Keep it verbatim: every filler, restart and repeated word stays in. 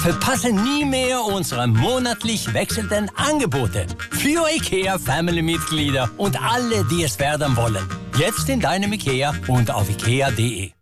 Verpasse nie mehr unsere monatlich wechselnden Angebote. Für IKEA Family-Mitglieder und alle, die es werden wollen. Jetzt in deinem IKEA und auf ikea punkt de.